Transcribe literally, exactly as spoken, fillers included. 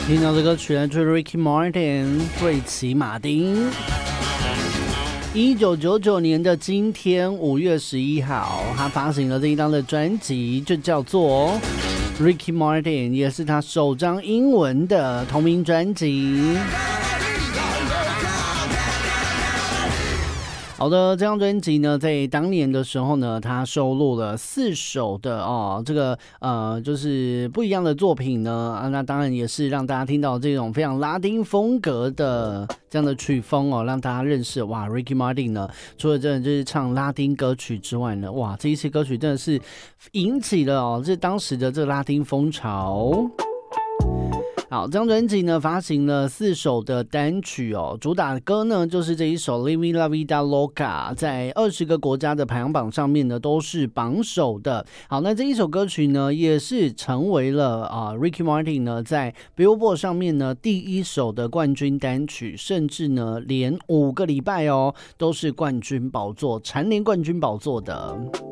听到这歌曲来自 Ricky Martin 瑞奇马丁。一九九九年的今天五月十一号，他发行了这一张的专辑，就叫做 Ricky Martin， 也是他首张英文的同名专辑。好的，这张专辑呢，在当年的时候呢，它收录了四首的哦，这个呃，就是不一样的作品呢啊，那当然也是让大家听到这种非常拉丁风格的这样的曲风哦，让大家认识哇 ，Ricky Martin 呢，除了真的就是唱拉丁歌曲之外呢，哇，这一些歌曲真的是引起了哦，这当时的这个拉丁风潮。好，这张专辑呢发行了四首的单曲哦，主打歌呢就是这一首《Living La Vida Loca》，在二十个国家的排行榜上面呢都是榜首的。好，那这一首歌曲呢也是成为了啊、呃、Ricky Martin 呢在 Billboard 上面呢第一首的冠军单曲，甚至呢连五个礼拜哦都是冠军宝座，蝉联冠军宝座的。